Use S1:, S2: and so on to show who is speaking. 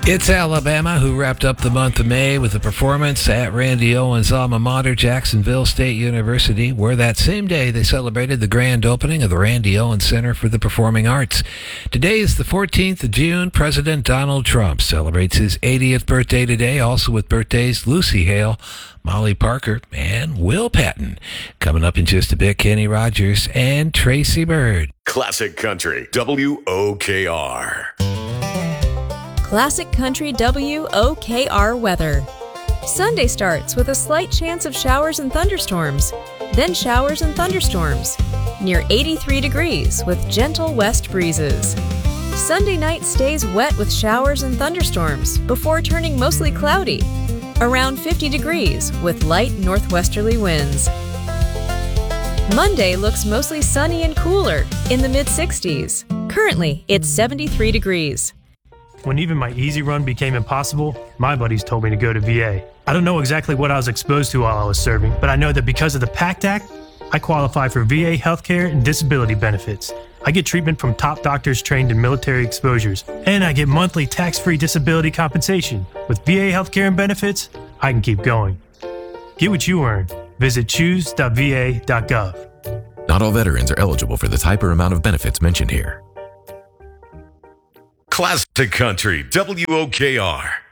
S1: It's Alabama who wrapped up the month of May with a performance at Randy Owens' alma mater, Jacksonville State University, where that same day they celebrated the grand opening of the Randy Owens Center for the Performing Arts. Today is the 14th of June. President Donald Trump celebrates his 80th birthday today, also with birthdays Lucy Hale, Molly Parker, and Will Patton. Coming up in just a bit, Kenny Rogers and Tracy Bird.
S2: Classic Country, WOKR.
S3: Classic Country WOKR weather. Sunday starts with a slight chance of showers and thunderstorms, then showers and thunderstorms, near 83 degrees with gentle west breezes. Sunday night stays wet with showers and thunderstorms before turning mostly cloudy, around 50 degrees with light northwesterly winds. Monday looks mostly sunny and cooler in the mid-60s. Currently, it's 73 degrees.
S4: When even my easy run became impossible, my buddies told me to go to VA. I don't know exactly what I was exposed to while I was serving, but I know that because of the PACT Act, I qualify for VA healthcare and disability benefits. I get treatment from top doctors trained in military exposures, and I get monthly tax-free disability compensation. With VA healthcare and benefits, I can keep going. Get what you earn. Visit choose.va.gov.
S5: Not all veterans are eligible for the type or amount of benefits mentioned here.
S2: Classic Country, WOKR.